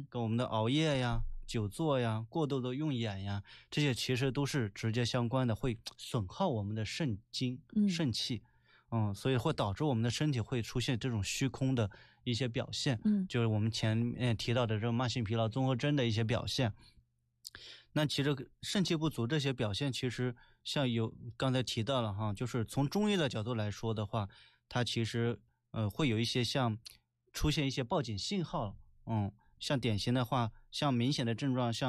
跟我们的熬夜呀、久坐呀、过度的用眼呀，这些其实都是直接相关的，会损耗我们的肾精、肾气。所以会导致我们的身体会出现这种虚空的一些表现，就是我们前面提到的这种慢性疲劳综合征的一些表现。那其实肾气不足这些表现，其实像刚才提到了哈，就是从中医的角度来说的话，它其实会有一些像出现一些报警信号，像典型的话，像明显的症状，像